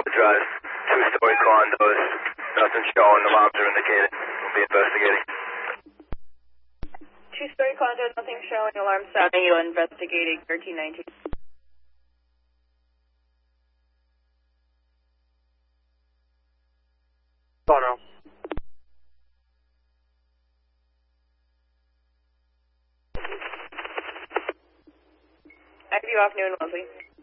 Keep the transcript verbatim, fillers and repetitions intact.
address, two-story condos, nothing showing, the alarms are indicated. We'll be investigating. Two-story condos, nothing showing, alarm sounding, you'll investigating thirteen nineteen. Bono. I have you off noon, Leslie.